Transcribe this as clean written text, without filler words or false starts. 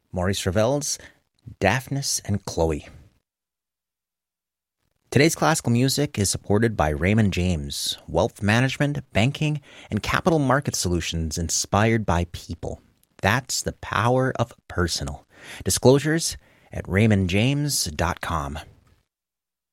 Maurice Ravel's Daphnis and Chloe. Today's classical music is supported by Raymond James, wealth management, banking, and capital market solutions inspired by people. That's the power of personal. Disclosures at raymondjames.com.